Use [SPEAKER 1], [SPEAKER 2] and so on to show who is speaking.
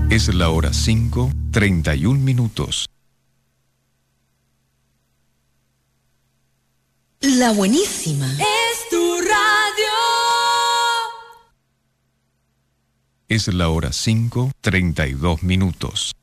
[SPEAKER 1] Es la hora 5:31.
[SPEAKER 2] La buenísima.
[SPEAKER 3] Es tu radio.
[SPEAKER 1] Es la hora 5:32.